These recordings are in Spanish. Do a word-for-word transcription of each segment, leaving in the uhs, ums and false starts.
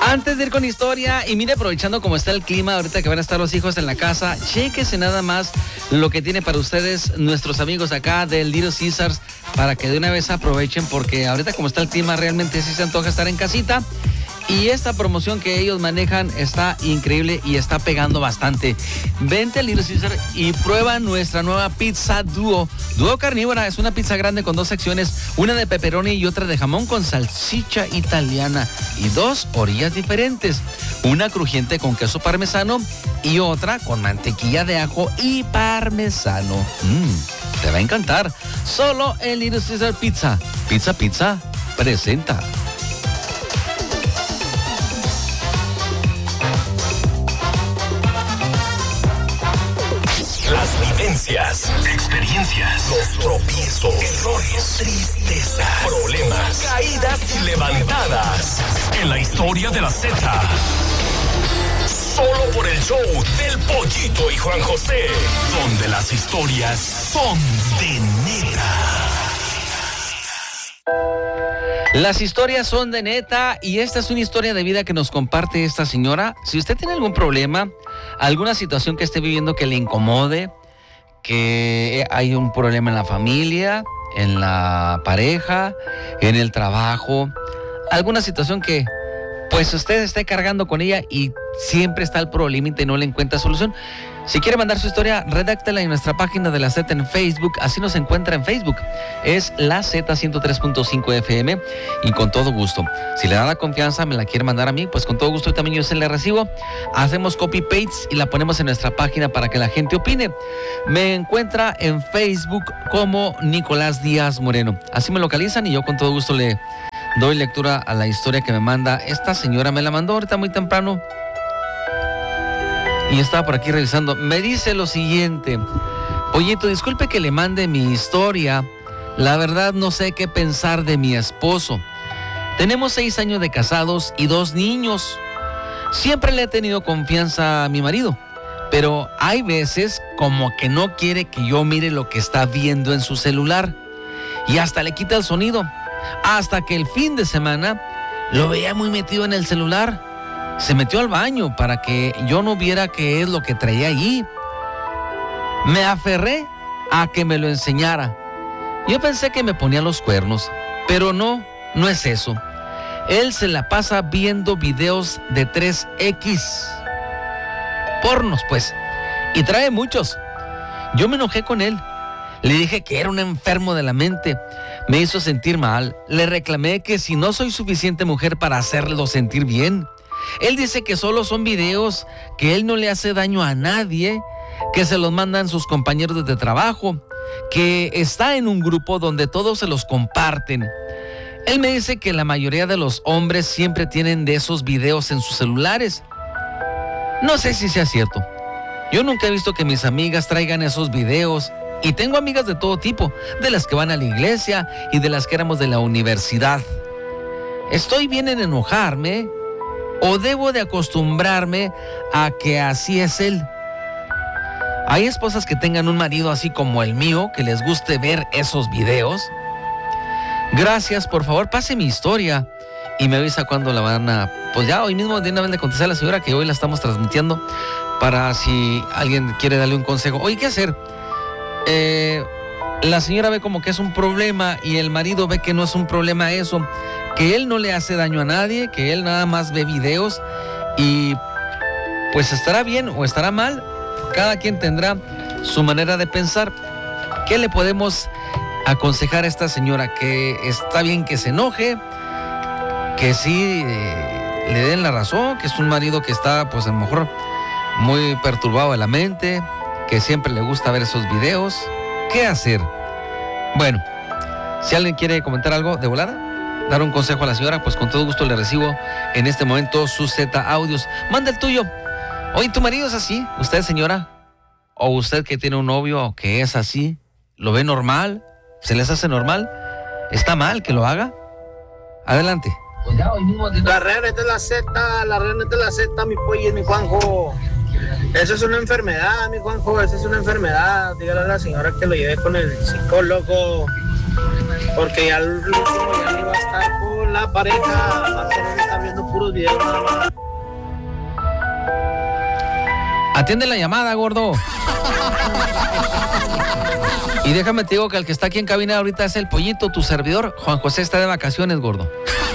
Antes de ir con historia, y mire, aprovechando cómo está el clima, ahorita que van a estar los hijos en la casa, chéquese nada más lo que tiene para ustedes nuestros amigos acá del Little Caesars, para que de una vez aprovechen, porque ahorita como está el clima, realmente sí se antoja estar en casita. Y esta promoción que ellos manejan está increíble y está pegando bastante. Vente al Little Caesar y prueba nuestra nueva pizza Duo. Duo carnívora es una pizza grande con dos secciones, una de pepperoni y otra de jamón con salchicha italiana y dos orillas diferentes. Una crujiente con queso parmesano y otra con mantequilla de ajo y parmesano. Mmm, te va a encantar. Solo en Little Caesar Pizza. Pizza Pizza presenta. Las vivencias, experiencias, los tropiezos, errores, tristeza, problemas, caídas y levantadas. En la historia de la Z. Solo por el show del Pollito y Juan José, donde las historias son de neta. Las historias son de neta y esta es una historia de vida que nos comparte esta señora. Si usted tiene algún problema, alguna situación que esté viviendo que le incomode, que hay un problema en la familia, en la pareja, en el trabajo, alguna situación que pues usted esté cargando con ella y siempre está el problemita y no le encuentra solución. Si quiere mandar su historia, redáctela en nuestra página de la Z en Facebook. Así nos encuentra en Facebook. Es la Z ciento tres punto cinco F M y con todo gusto. Si le da la confianza, me la quiere mandar a mí, pues con todo gusto también yo se la recibo. Hacemos copy-paste y la ponemos en nuestra página para que la gente opine. Me encuentra en Facebook como Nicolás Díaz Moreno. Así me localizan y yo con todo gusto le doy lectura a la historia que me manda. Esta señora me la mandó ahorita muy temprano. Y estaba por aquí revisando. Me dice lo siguiente. Pollito, disculpe que le mande mi historia. La verdad no sé qué pensar de mi esposo. Tenemos seis años de casados y dos niños. Siempre le he tenido confianza a mi marido, pero hay veces como que no quiere que yo mire lo que está viendo en su celular. Y hasta le quita el sonido. Hasta que el fin de semana lo veía muy metido en el celular. Se metió al baño para que yo no viera qué es lo que traía allí. Me aferré a que me lo enseñara. Yo pensé que me ponía los cuernos, pero no, no es eso. Él se la pasa viendo videos de tres equis. Pornos, pues. Y trae muchos. Yo me enojé con él. Le dije que era un enfermo de la mente. Me hizo sentir mal. Le reclamé que si no soy suficiente mujer para hacerlo sentir bien. Él dice que solo son videos, que él no le hace daño a nadie, que se los mandan sus compañeros de trabajo, que está en un grupo donde todos se los comparten. Él me dice que la mayoría de los hombres siempre tienen de esos videos en sus celulares. No sé si sea cierto. Yo nunca he visto que mis amigas traigan esos videos y tengo amigas de todo tipo, de las que van a la iglesia y de las que éramos de la universidad. ¿Estoy bien en enojarme o debo de acostumbrarme a que así es él? ¿Hay esposas que tengan un marido así como el mío, que les guste ver esos videos? Gracias, por favor, pase mi historia y me avisa cuándo la van a... Pues ya hoy mismo de una vez le contesté a la señora que hoy la estamos transmitiendo para si alguien quiere darle un consejo. Oye, ¿qué hacer? Eh, la señora ve como que es un problema y el marido ve que no es un problema eso, que él no le hace daño a nadie, que él nada más ve videos y pues estará bien o estará mal. Cada quien tendrá su manera de pensar. ¿Qué le podemos aconsejar a esta señora? Que está bien que se enoje, que sí eh, le den la razón, que es un marido que está pues a lo mejor muy perturbado de la mente, que siempre le gusta ver esos videos. ¿Qué hacer? Bueno, si alguien quiere comentar algo de volada, dar un consejo a la señora, pues con todo gusto le recibo en este momento sus Z audios. Manda el tuyo. Oye, ¿tu marido es así? ¿Usted, señora? ¿O usted que tiene un novio que es así? ¿Lo ve normal? ¿Se les hace normal? ¿Está mal que lo haga? Adelante. Pues ya, hoy mismo... La reina es de la Z, la reina es de la Z, mi pollo y mi Juanjo. Eso es una enfermedad, mi Juanjo, eso es una enfermedad. Dígale a la señora que lo lleve con el psicólogo, porque ya al último ya no va a estar con la pareja, va a estar viendo puros los videos. Atiende la llamada, gordo. Y déjame te digo que el que está aquí en cabina ahorita es el Pollito, tu servidor. Juan José está de vacaciones, gordo.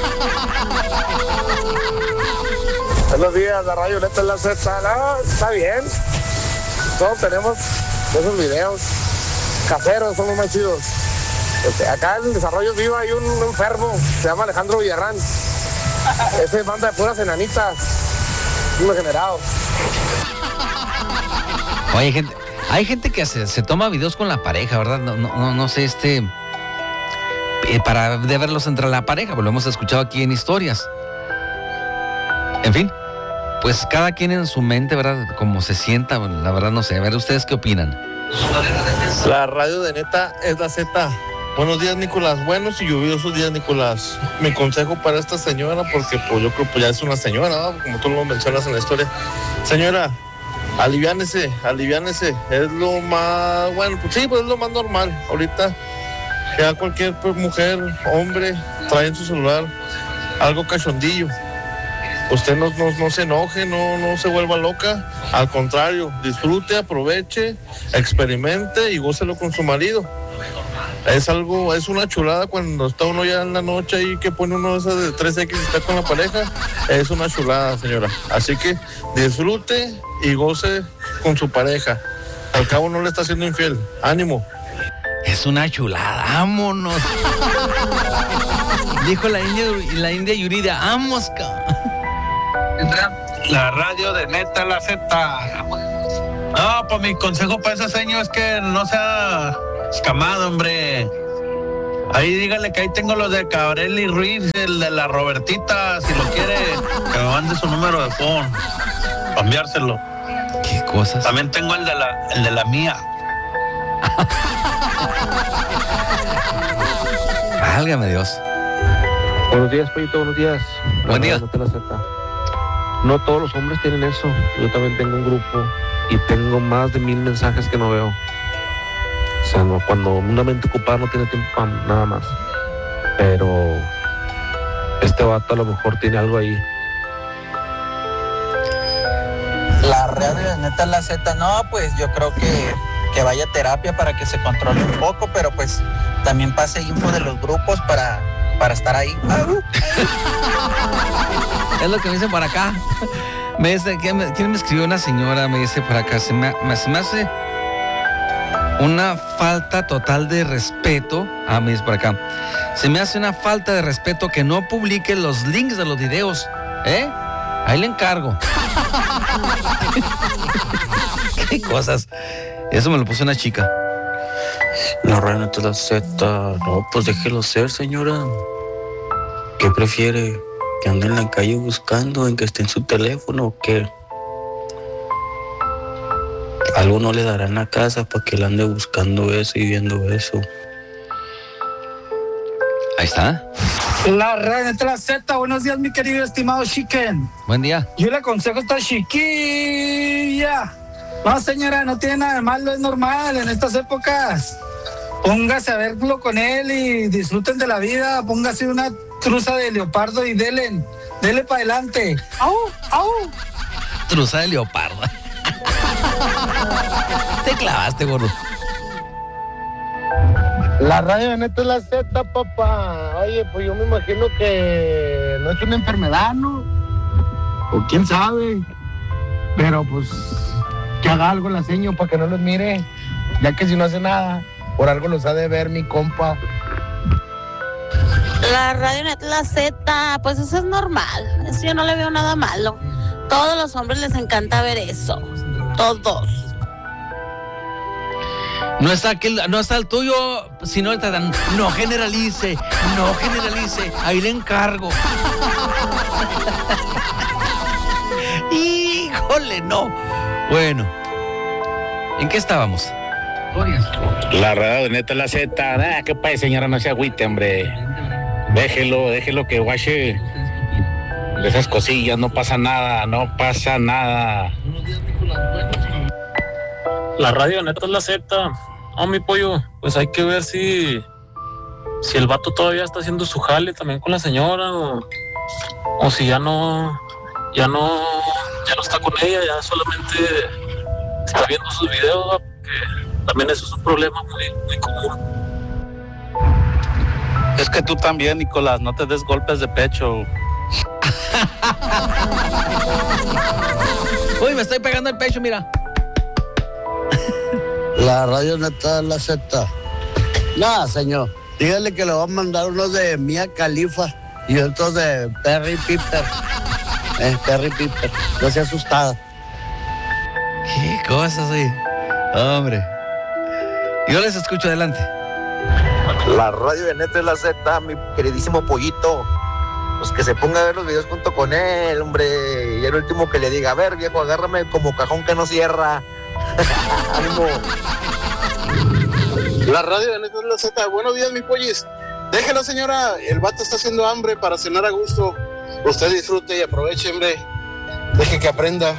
Buenos días, la radio Neta en la Z. No, está bien. Todos tenemos esos videos caseros, son los más chidos. Este, acá en Desarrollo Vivo hay un enfermo, se llama Alejandro Villarrán. Ese es banda de puras enanitas, un degenerado. Oye, hay gente, hay gente que se, se toma videos con la pareja, ¿verdad? No, no, no sé, este... Eh, para de verlos entre la pareja, pues lo hemos escuchado aquí en historias. En fin, pues cada quien en su mente, ¿verdad? Como se sienta, la verdad no sé. A ver, ¿ustedes qué opinan? La radio de Neta es la Z. Buenos días, Nicolás. Buenos y lluviosos días, Nicolás. Mi consejo para esta señora, porque pues yo creo que ya es una señora, ¿no? Como tú lo mencionas en la historia. Señora, aliviánese, aliviánese. Es lo más, bueno, pues sí, pues es lo más normal. Ahorita ya cualquier pues, mujer, hombre, trae en su celular algo cachondillo. Usted no, no, no se enoje, no, no se vuelva loca. Al contrario, disfrute, aproveche, experimente y gócelo con su marido. Es algo, es una chulada cuando está uno ya en la noche y que pone uno de esas de tres equis y está con la pareja. Es una chulada, señora. Así que disfrute y goce con su pareja. Al cabo no le está haciendo infiel. Ánimo. Es una chulada, vámonos. Dijo la india, la india Yurida, vamos, la radio de Neta la Z. No, pues mi consejo para ese señor es que no sea escamado, hombre. Ahí dígale que ahí tengo los de Cabrel y Ruiz, el de la Robertita, si lo quiere, que me mande su número de phone, cambiárselo. ¿Qué cosas? También tengo el de la, el de la mía. Válgame Dios. Buenos días, Pollito, buenos días. Buen día. No te la acepta. No todos los hombres tienen eso. Yo también tengo un grupo y tengo más de mil mensajes que no veo. O sea, no, cuando una mente ocupada no tiene tiempo para nada más. Pero este vato a lo mejor tiene algo ahí. La radio de Neta la Z, no, pues yo creo que, que vaya a terapia para que se controle un poco, pero pues también pase info de los grupos para, para estar ahí. Es lo que me dicen por acá. Me dice, ¿quién me, quién me escribió? Una señora me dice por acá, se me, me, se me hace una falta total de respeto. Ah, me dice por acá, se me hace una falta de respeto que no publique los links de los videos. ¿Eh? Ahí le encargo. ¿Qué cosas? Eso me lo puso una chica. La reina de la Z. No, pues déjelo ser, señora. ¿Qué prefiere? ¿Que ande en la calle buscando, en que esté en su teléfono o qué? Algo no le dará en la casa para que él ande buscando eso y viendo eso. Ahí está. La reina de la Z, buenos días, mi querido estimado Chicken. Buen día. Yo le aconsejo a esta chiquilla. No, señora, no tiene nada de malo, es normal en estas épocas. Póngase a verlo con él y disfruten de la vida. Póngase una truza de leopardo y dele, dele para adelante. ¡Au, au! Truza de leopardo. Te clavaste, gordo. La radio de Neta es la Z, papá. Oye, pues yo me imagino que no es una enfermedad, ¿no? O quién sabe. Pero pues que haga algo la seño para que no los mire. Ya que si no hace nada, por algo los ha de ver mi compa. La radio Neta la Z, pues eso es normal. Eso yo no le veo nada malo. Todos los hombres les encanta ver eso. Todos. No está aquel, no está el tuyo, sino el tratán. No generalice, no generalice. Ahí le encargo. Híjole, no. Bueno, ¿en qué estábamos? La radio de Neta la Z. Ah, qué pasa, señora, no se agüite, hombre. Déjelo, déjelo que guache de esas cosillas. No pasa nada, no pasa nada. La radio Neta es la Z. Oh, mi pollo, pues hay que ver si si el vato todavía está haciendo su jale también con la señora o, o si ya no, ya no, ya no está con ella, ya solamente está viendo sus videos, ¿va? Porque también eso es un problema muy, muy común. Es que tú también, Nicolás, no te des golpes de pecho. Uy, me estoy pegando el pecho, mira. La radio neta de la Z. Nada, señor. Dígale que le voy a mandar unos de Mia Khalifa y otros de Perry Piper. Eh, Perry Piper. No se asustada. Qué cosas, oye. Hombre. Yo les escucho, adelante. La radio de neta de la Z, mi queridísimo pollito. Pues que se ponga a ver los videos junto con él, hombre. Y el último que le diga, a ver, viejo, agárrame como cajón que no cierra. Ánimo. La radio de neta de la Z, buenos días, mi pollis. Déjelo, señora, el vato está haciendo hambre para cenar a gusto. Usted disfrute y aproveche, hombre. Deje que aprenda.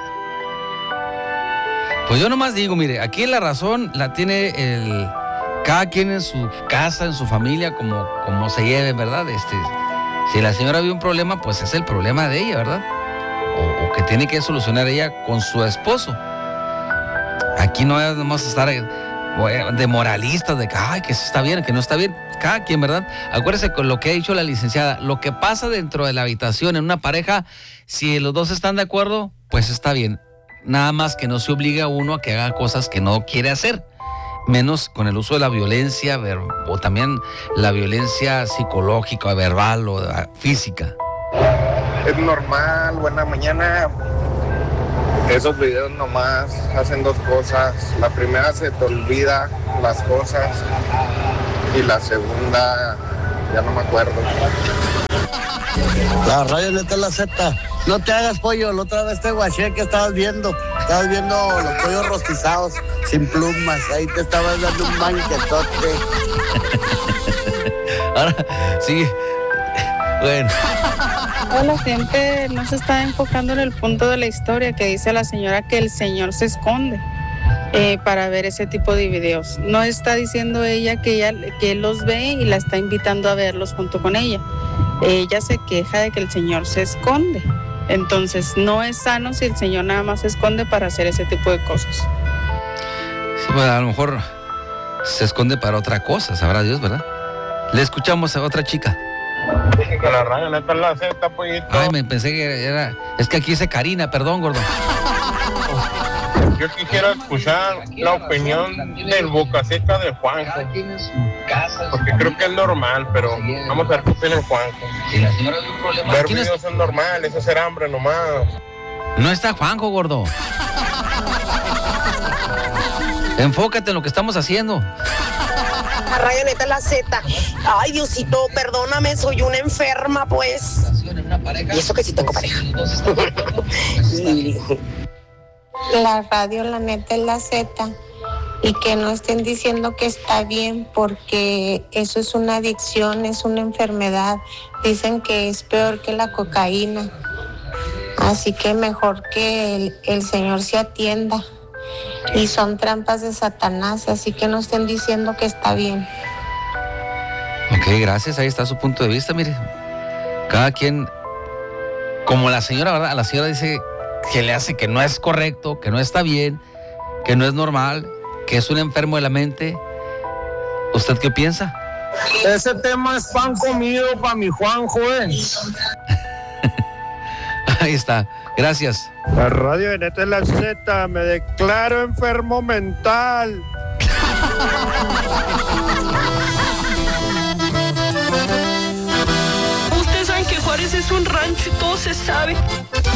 Pues yo nomás digo, mire, aquí la razón la tiene el cada quien en su casa, en su familia, como, como se lleve, ¿verdad? Este, si la señora vio un problema, pues es el problema de ella, ¿verdad? O, o que tiene que solucionar ella con su esposo. Aquí no vamos a estar de moralistas, de que, ay, que está bien, que no está bien. Cada quien, ¿verdad? Acuérdese con lo que ha dicho la licenciada, lo que pasa dentro de la habitación en una pareja, si los dos están de acuerdo, pues está bien. Nada más que no se obliga a uno a que haga cosas que no quiere hacer, menos con el uso de la violencia o también la violencia psicológica, verbal o física. Es normal, buena mañana. Esos videos nomás hacen dos cosas. La primera, se te olvida las cosas, y la segunda, ya no me acuerdo. La radio neta de la Z. No te hagas, pollo. La otra vez te guaché que estabas viendo. Estabas viendo los pollos rostizados sin plumas. Ahí te estabas dando un banquetote. Ahora, sí. Bueno. La gente no se está enfocando en el punto de la historia que dice la señora que el señor se esconde eh, para ver ese tipo de videos. No está diciendo ella que ella que él los ve y la está invitando a verlos junto con ella. Ella se queja de que el señor se esconde. Entonces no es sano si el señor nada más se esconde para hacer ese tipo de cosas. Sí, pues a lo mejor se esconde para otra cosa, sabrá Dios, ¿verdad? Le escuchamos a otra chica. Dije que la radio neta es la Z, pollito. Ay, me pensé que era... Es que aquí dice Karina, perdón, gordo. Yo quisiera escuchar la opinión del boca seca de Juanjo, porque creo que es normal, pero vamos a ver qué opina el Juanjo. Ver videos es normal, eso es hacer hambre nomás. No está Juanjo, gordo. Enfócate en lo que estamos haciendo. La radio neta es la Z. Ay, Diosito, perdóname, soy una enferma, pues. Y eso que sí tengo pareja. La radio, la neta, es la Z. Y que no estén diciendo que está bien, porque eso es una adicción, es una enfermedad. Dicen que es peor que la cocaína. Así que mejor que el, el Señor se atienda. Y son trampas de Satanás, así que no estén diciendo que está bien. Ok, gracias, ahí está su punto de vista, mire. Cada quien, como la señora, ¿verdad? La señora dice que le hace que no es correcto, que no está bien, que no es normal, que es un enfermo de la mente. ¿Usted qué piensa? Ese tema es pan comido para mi Juanjo, ¿eh? Ahí está, gracias. La radio de neta es la Z, me declaro enfermo mental. Ustedes saben que Juárez es un rancho y todo se sabe.